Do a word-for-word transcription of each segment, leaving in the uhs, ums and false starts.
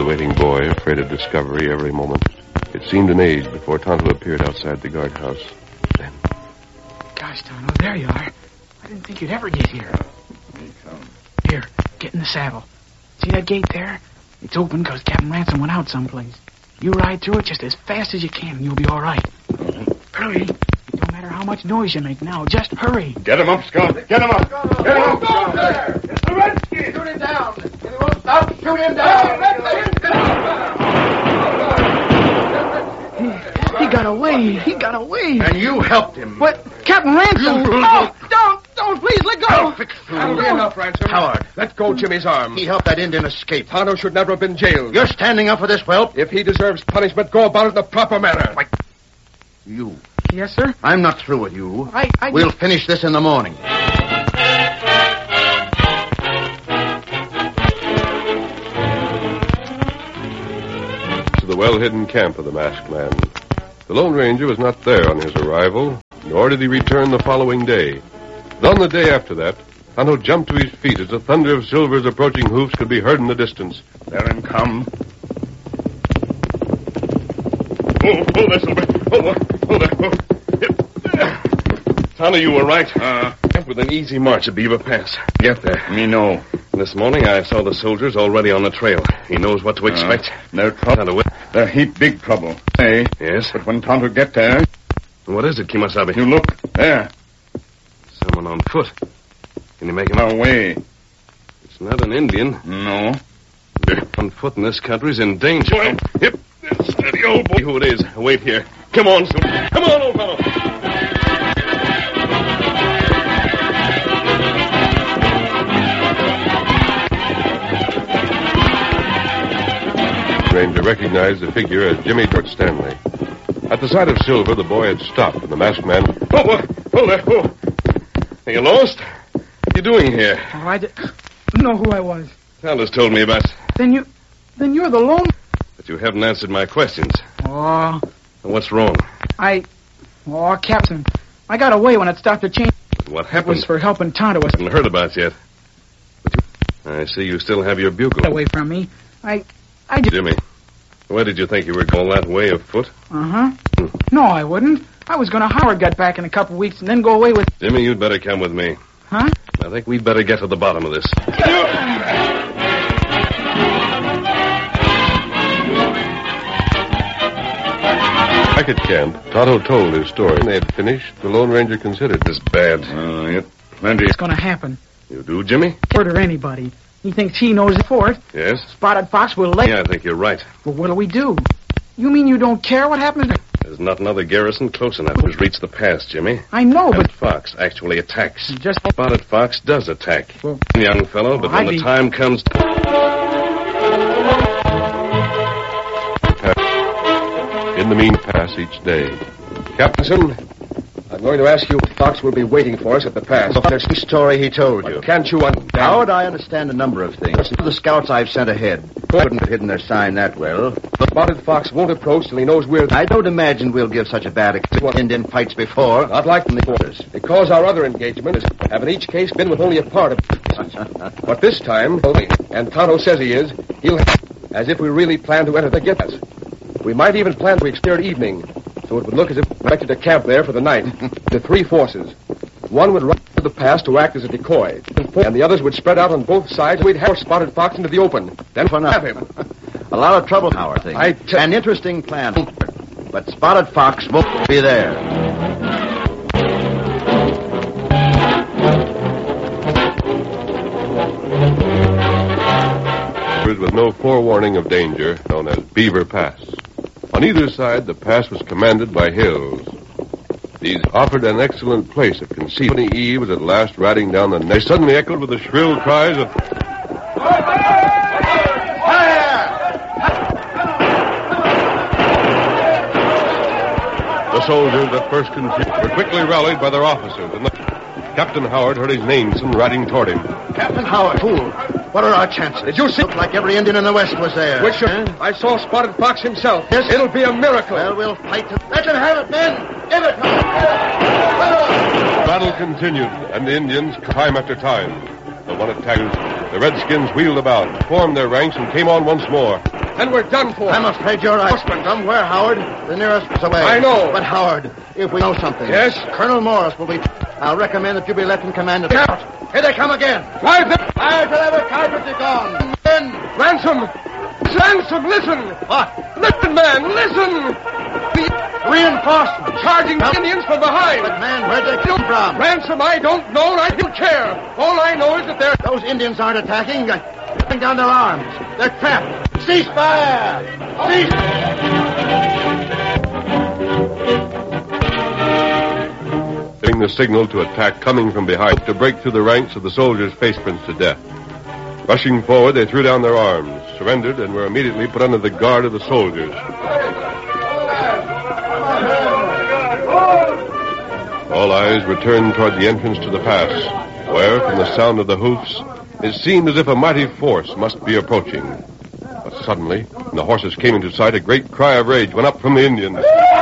waiting boy, afraid of discovery every moment. It seemed an age before Tonto appeared outside the guardhouse. Then... Gosh, Tonto, there you are. I didn't think you'd ever get here. Here, get in the saddle. See that gate there? It's open because Captain Ransom went out someplace. You ride through it just as fast as you can, and you'll be all right. Hurry. It don't matter how much noise you make now. Just hurry. Get him up, Scout. Get him up. Get him up. Go there. It's the Redskin. Shoot him down. If he won't stop, shoot him down. He, he got away. He got away. And you helped him. What? Captain Ransom? You... Oh, don't. Don't. Please, let go. Perfect fool. That'll be enough, Ransom. Howard. Let go Jimmy's arm. He helped that Indian escape. Tonto should never have been jailed. You're standing up for this whelp? If he deserves punishment, go about it in the proper manner. Wait. You. Yes, sir? I'm not through with you. I... I we'll finish this in the morning. To the well-hidden camp of the masked man. The Lone Ranger was not there on his arrival, nor did he return the following day. But on the day after that, Tonto jumped to his feet as the thunder of Silver's approaching hoofs could be heard in the distance. There him come. Oh, oh there, Silver. Oh, oh there. Oh. Tonto, you were right. Uh, With an easy march at Beaver Pass. Get there. me know. This morning I saw the soldiers already on the trail. He knows what to expect. Uh, they're trouble. They're heap big trouble. Hey. Yes? But when Tonto get there... What is it, Kimasabi? You look. There. Someone on foot. Can you make him Now, out? away. It's not an Indian. No. On foot in this country's in danger. Boy. Yep. Steady, old boy. Who it is. Wait here. Come on, Silver. Come on, old fellow. Ranger recognized the figure as Jimmy George Stanley. At the sight of Silver, the boy had stopped, and the masked man... Oh, boy. Oh, there. Oh. Are you lost? What are you doing here? Oh, I didn't know who I was. Alice told me about... Then you... Then you're the lone... But you haven't answered my questions. Oh, What's wrong? I... Oh, Captain, I got away when it stopped to change. What It happened? was for helping Tonto. I haven't heard about yet. But you... I see you still have your bugle. Away from me. I... I just... Jimmy, where did you think you were going that way afoot? Uh-huh. No, I wouldn't. I was going to Howard got back in a couple weeks and then go away with... Jimmy, you'd better come with me. Huh? I think we'd better get to the bottom of this. Back at camp, Tonto told his story. When they had finished, the Lone Ranger considered this bad. Uh, yet plenty. It's going to happen. You do, Jimmy? Fort or anybody. He thinks he knows the fort. Yes? Spotted Fox will lay... Yeah, I think you're right. Well, what'll we do? You mean you don't care what happens? There's not another garrison close enough to reach the pass, Jimmy. I know, And but... Fox actually attacks. Just... Spotted Fox does attack. Well, Young fellow, but I'd when the be- time comes... In the mean pass each day. Captain, I'm going to ask you if Fox will be waiting for us at the pass. There's the story he told you. Can't you understand? Howard, I understand a number of things. The scouts I've sent ahead couldn't have hidden their sign that well. Spotted Fox won't approach till he knows we're... I don't imagine we'll give such a bad account of Indian fights before. Not like the quarters. Because our other engagements have in each case been with only a part of it. But this time, and Tonto says he is, he'll have as if we really plan to enter the get-us. We might even plan to exterior evening, so it would look as if we elected to camp there for the night. The three forces. One would run to the pass to act as a decoy, and the others would spread out on both sides. We'd have Spotted Fox into the open. Then For have him. A lot of trouble, Howard, thing. I t- An interesting plan. But Spotted Fox won't be there. With no forewarning of danger, known as Beaver Pass. On either side, the pass was commanded by hills. These offered an excellent place of concealment. Eve was at last riding down the neck. They suddenly echoed with the shrill cries of... The soldiers, at first confused, were quickly rallied by their officers, and the... Captain Howard heard his name soon riding toward him. Captain Howard, fool. What are our chances? Did you see? Looked like every Indian in the West was there. Which Huh? I saw Spotted Fox himself. Yes? It'll be a miracle. Well, we'll fight to... Let him have it, men! Give it! The battle continued, and the Indians, time after time. The one attackers, the Redskins wheeled about, formed their ranks, and came on once more. then we're done for. I'm afraid you're right. Somewhere, Howard. The nearest is away. I know. But, Howard, if we know something. Yes? Colonel Morris will be... I'll recommend that you be left in command of... Out! Here they come again. Drive them. Fire till every cartridge is gone. Then... Ransom! Ransom, listen! What? Listen, man, listen! The Reinforcements. charging Help. Indians from behind. But, man, where'd they come from? Ransom, I don't know, and I don't care. All I know is that they're... Those Indians aren't attacking. They're putting down their arms. They're trapped. Cease fire! Cease... Giving the signal to attack coming from behind to break through the ranks of the soldiers faced prince to death. Rushing forward, they threw down their arms, surrendered, and were immediately put under the guard of the soldiers. All eyes were turned toward the entrance to the pass, where, from the sound of the hoofs, it seemed as if a mighty force must be approaching. But suddenly, when the horses came into sight, a great cry of rage went up from the Indians.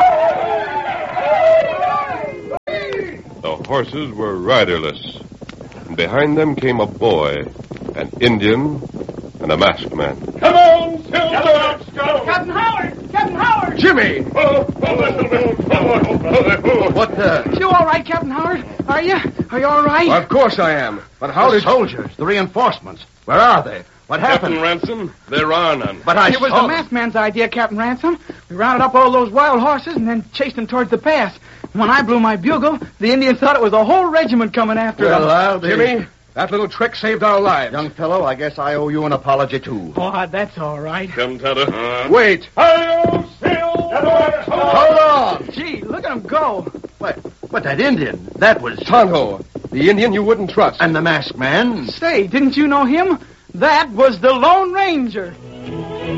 The horses were riderless, and behind them came a boy, an Indian, and a masked man. Come on, Silver! Let's go! Captain Howard! Captain Howard! Jimmy! Oh, oh, there, Silver! Oh, oh, there, oh. What the... You all right, Captain Howard? Are you? Are you all right? Of course I am. But how The did... soldiers, the reinforcements. Where are they? What Captain happened? Ransom, there are none. But I It was saw the them. masked man's idea, Captain Ransom. We rounded up all those wild horses and then chased them towards the pass. When I blew my bugle, the Indians thought it was a whole regiment coming after Well, them. I'll be... Jimmy, that little trick saved our lives. Young fellow, I guess I owe you an apology, too. Oh, that's all right. Come, Tonto. Uh, Wait. Hi-yo, Silver! Hold on! Gee, look at them go. What? What, that Indian? That was... Tonto, the Indian you wouldn't trust. And the masked man? Say, didn't you know him? That was the Lone Ranger.